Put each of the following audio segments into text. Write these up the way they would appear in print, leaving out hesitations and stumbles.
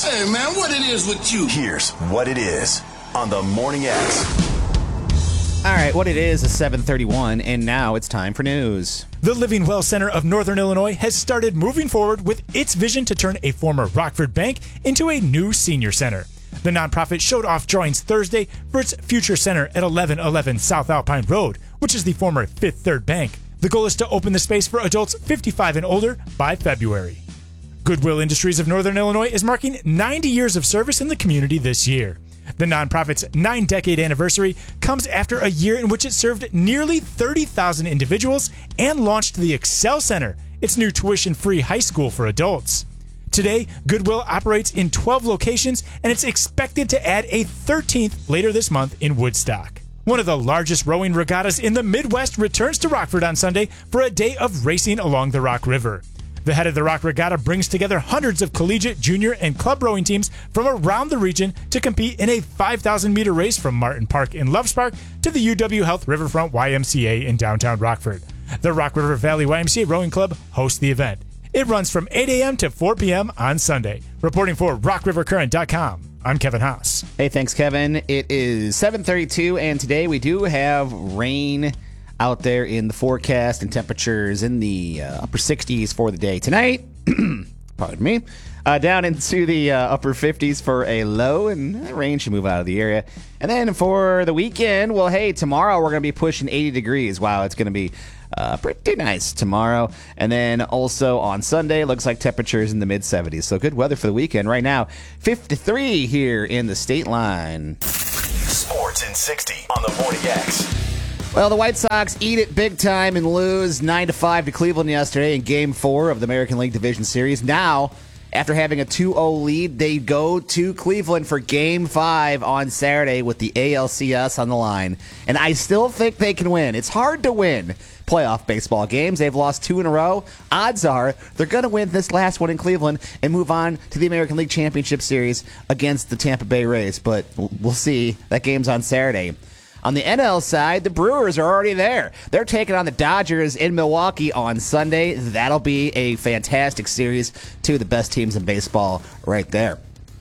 Hey, man, what it is with you? Here's what it is on the Morning X. All right, what it is 7:31, and now it's time for news. The Living Well Center of Northern Illinois has started moving forward with its vision to turn a former Rockford bank into a new senior center. The nonprofit showed off drawings Thursday for its future center at 1111 South Alpine Road, which is the former Fifth Third Bank. The goal is to open the space for adults 55 and older by February. Goodwill Industries of Northern Illinois is marking 90 years of service in the community this year. The nonprofit's 9-decade anniversary comes after a year in which it served nearly 30,000 individuals and launched the Excel Center, its new tuition-free high school for adults. Today, Goodwill operates in 12 locations, and it's expected to add a 13th later this month in Woodstock. One of the largest rowing regattas in the Midwest returns to Rockford on Sunday for a day of racing along the Rock River. The Head of the Rock Regatta brings together hundreds of collegiate, junior, and club rowing teams from around the region to compete in a 5,000-meter race from Martin Park in Loves Park to the UW Health Riverfront YMCA in downtown Rockford. The Rock River Valley YMCA Rowing Club hosts the event. It runs from 8 a.m. to 4 p.m. on Sunday. Reporting for RockRiverCurrent.com, I'm Kevin Haas. Hey, thanks, Kevin. It is 7:32, and today we do have rain out there in the forecast and temperatures in the upper 60s for the day tonight. Pardon me. Down into the upper 50s for a low, and rain should move out of the area. And then for the weekend, well, hey, tomorrow we're going to be pushing 80 degrees. Wow, it's going to be pretty nice tomorrow. And then also on Sunday, looks like temperatures in the mid-70s. So good weather for the weekend. Right now, 53 here in the state line. Sports in 60 on the Morning X. Well, the White Sox eat it big time and lose 9-5 to Cleveland yesterday in Game 4 of the American League Division Series. Now, after having a 2-0 lead, they go to Cleveland for Game 5 on Saturday with the ALCS on the line. And I still think they can win. It's hard to win playoff baseball games. They've lost 2 in a row. Odds are they're going to win this last one in Cleveland and move on to the American League Championship Series against the Tampa Bay Rays. But we'll see. That game's on Saturday. On the NL side, the Brewers are already there. They're taking on the Dodgers in Milwaukee on Sunday. That'll be a fantastic series. Two of the best teams in baseball right there.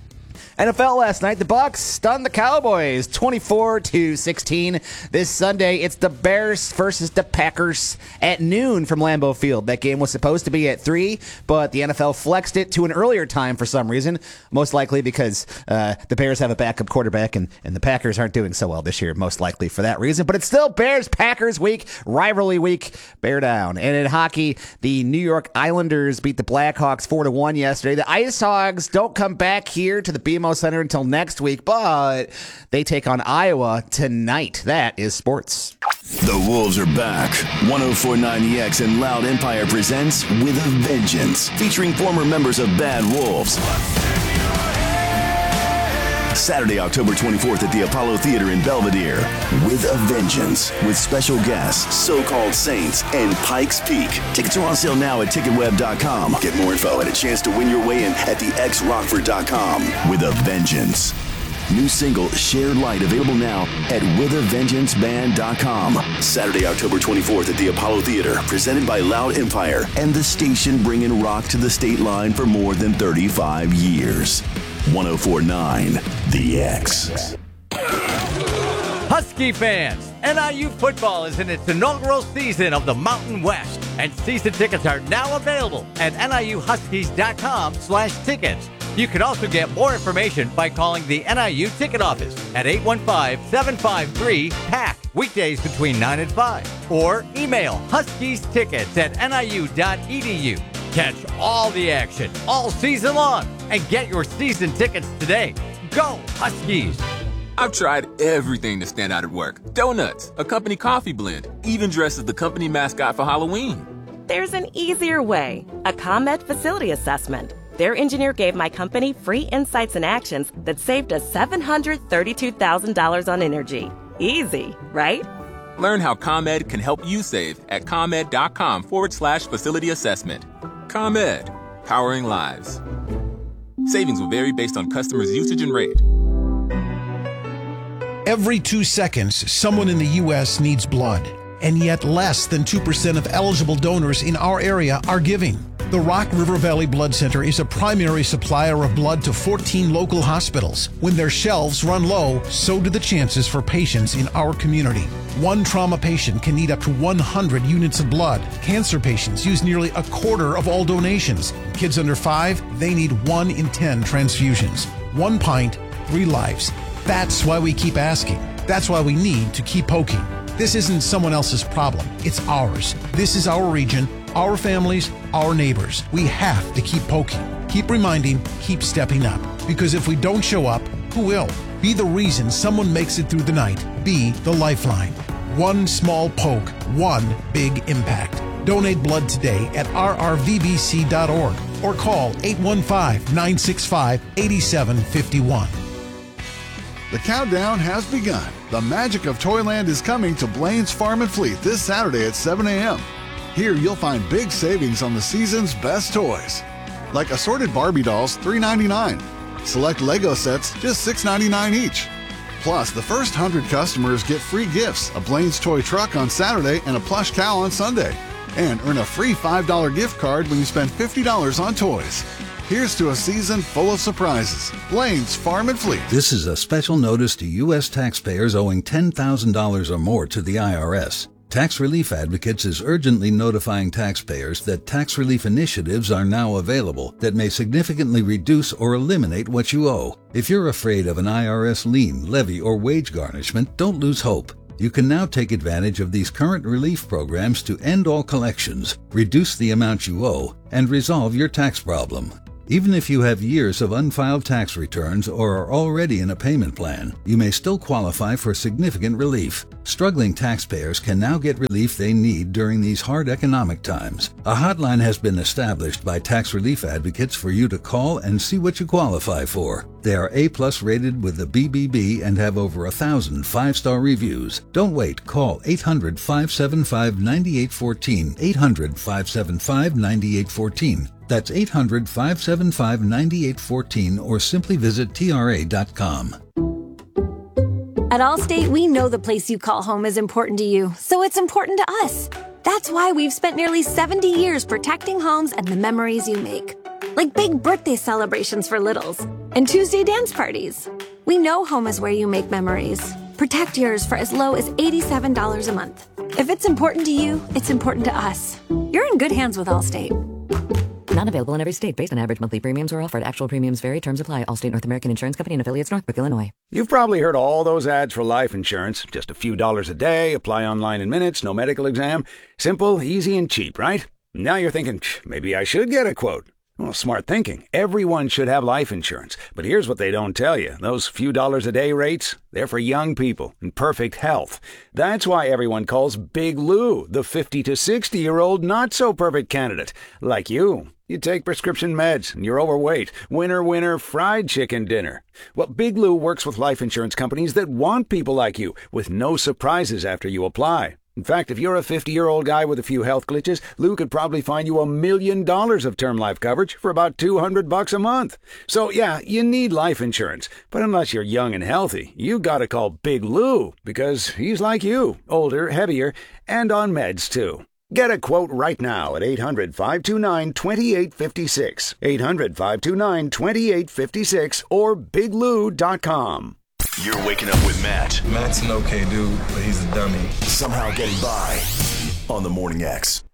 NFL last night, the Bucs stunned the Cowboys 24-16. This Sunday, it's the Bears versus the Packers at noon from Lambeau Field. That game was supposed to be at 3, but the NFL flexed it to an earlier time for some reason, most likely because the Bears have a backup quarterback and the Packers aren't doing so well this year, most likely for that reason. But it's still Bears-Packers week, rivalry week, bear down. And in hockey, the New York Islanders beat the Blackhawks 4-1 yesterday. The Ice Hogs don't come back here to the BMO Center until next week, but they take on Iowa tonight. That is sports. The Wolves are back. 104.9 EX and Loud Empire presents With a Vengeance, featuring former members of Bad Wolves. Saturday, October 24th at the Apollo Theater in Belvedere. With a Vengeance, with special guests, So-Called Saints, and Pikes Peak. Tickets are on sale now at ticketweb.com. Get more info and a chance to win your way in at thexrockford.com. With a Vengeance. New single, Shared Light, available now at withavengeanceband.com. Saturday, October 24th at the Apollo Theater, presented by Loud Empire and the station bringing rock to the state line for more than 35 years. 104.9 The X. Husky fans, NIU football is in its inaugural season of the Mountain West, and season tickets are now available at niuhuskies.com/tickets. You can also get more information by calling the NIU ticket office at 815-753-PACK, weekdays between 9 and 5, or email huskiestickets@niu.edu. Catch all the action all season long and get your season tickets today. Go Huskies! I've tried everything to stand out at work. Donuts, a company coffee blend, even dressed as the company mascot for Halloween. There's an easier way, a ComEd facility assessment. Their engineer gave my company free insights and actions that saved us $732,000 on energy. Easy, right? Learn how ComEd can help you save at ComEd.com/facility assessment. ComEd, powering lives. Savings will vary based on customers' usage and rate. Every 2 seconds, someone in the U.S. needs blood, and yet less than 2% of eligible donors in our area are giving. The Rock River Valley Blood Center is a primary supplier of blood to 14 local hospitals. When their shelves run low, so do the chances for patients in our community. One trauma patient can need up to 100 units of blood. Cancer patients use nearly a quarter of all donations. Kids under 5, they need 1 in 10 transfusions. 1 pint, 3 lives. That's why we keep asking. That's why we need to keep poking. This isn't someone else's problem. It's ours. This is our region, our families, our neighbors. We have to keep poking, keep reminding, keep stepping up. Because if we don't show up, who will? Be the reason someone makes it through the night. Be the lifeline. One small poke, one big impact. Donate blood today at rrvbc.org or call 815-965-8751. The countdown has begun. The magic of Toyland is coming to Blaine's Farm and Fleet this Saturday at 7 a.m. Here you'll find big savings on the season's best toys, like assorted Barbie dolls, $3.99. Select Lego sets, just $6.99 each. Plus, the first 100 customers get free gifts, a Blaine's toy truck on Saturday and a plush cow on Sunday. And earn a free $5 gift card when you spend $50 on toys. Here's to a season full of surprises. Blaine's Farm and Fleet. This is a special notice to U.S. taxpayers owing $10,000 or more to the IRS. Tax Relief Advocates is urgently notifying taxpayers that tax relief initiatives are now available that may significantly reduce or eliminate what you owe. If you're afraid of an IRS lien, levy, or wage garnishment, don't lose hope. You can now take advantage of these current relief programs to end all collections, reduce the amount you owe, and resolve your tax problem. Even if you have years of unfiled tax returns or are already in a payment plan, you may still qualify for significant relief. Struggling taxpayers can now get relief they need during these hard economic times. A hotline has been established by Tax Relief Advocates for you to call and see what you qualify for. They are A+ rated with the BBB and have over 1,000 5-star reviews. Don't wait. Call 800-575-9814. 800-575-9814. That's 800-575-9814 or simply visit TRA.com. At Allstate, we know the place you call home is important to you, so it's important to us. That's why we've spent nearly 70 years protecting homes and the memories you make. Like big birthday celebrations for littles and Tuesday dance parties. We know home is where you make memories. Protect yours for as low as $87 a month. If it's important to you, it's important to us. You're in good hands with Allstate. Not available in every state based on average monthly premiums or offered. Actual premiums vary. Terms apply. Allstate North American Insurance Company and affiliates, Northbrook, Illinois. You've probably heard all those ads for life insurance. Just a few dollars a day, apply online in minutes, no medical exam. Simple, easy, and cheap, right? Now you're thinking, maybe I should get a quote. Well, smart thinking. Everyone should have life insurance. But here's what they don't tell you. Those few dollars a day rates, they're for young people in perfect health. That's why everyone calls Big Lou the 50 to 60-year-old not-so-perfect candidate. Like you. You take prescription meds and you're overweight. Winner, winner, fried chicken dinner. Well, Big Lou works with life insurance companies that want people like you with no surprises after you apply. In fact, if you're a 50-year-old guy with a few health glitches, Lou could probably find you $1 million of term life coverage for about $200 a month. So, yeah, you need life insurance. But unless you're young and healthy, you gotta call Big Lou because he's like you, older, heavier, and on meds, too. Get a quote right now at 800-529-2856. 800-529-2856 or biglou.com. You're waking up with Matt. Matt's an okay dude, but he's a dummy. Somehow getting by on the Morning X.